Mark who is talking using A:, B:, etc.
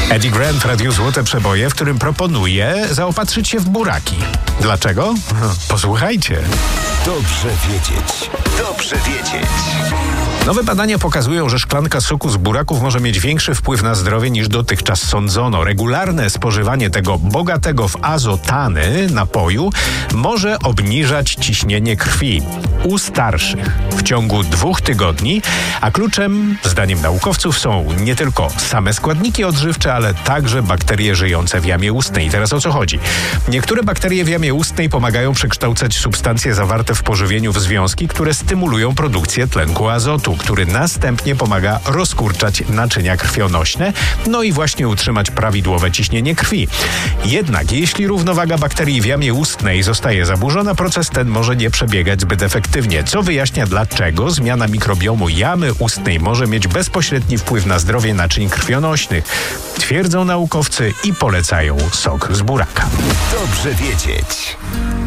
A: Eddie Grant w Radiu Złote Przeboje, w którym proponuje zaopatrzyć się w buraki. Dlaczego? Posłuchajcie.
B: Dobrze wiedzieć. Dobrze wiedzieć.
A: Nowe badania pokazują, że szklanka soku z buraków może mieć większy wpływ na zdrowie niż dotychczas sądzono. Regularne spożywanie tego bogatego w azotany napoju może obniżać ciśnienie krwi u starszych w ciągu 2 tygodni, a kluczem, zdaniem naukowców, są nie tylko same składniki odżywcze, ale także bakterie żyjące w jamie ustnej. I teraz o co chodzi? Niektóre bakterie w jamie ustnej pomagają przekształcać substancje zawarte w pożywieniu w związki, które stymulują produkcję tlenku azotu, który następnie pomaga rozkurczać naczynia krwionośne, no i właśnie utrzymać prawidłowe ciśnienie krwi. Jednak jeśli równowaga bakterii w jamie ustnej zostaje zaburzona, proces ten może nie przebiegać zbyt efektywnie, co wyjaśnia, dlaczego zmiana mikrobiomu jamy ustnej może mieć bezpośredni wpływ na zdrowie naczyń krwionośnych, twierdzą naukowcy i polecają sok z buraka.
B: Dobrze wiedzieć.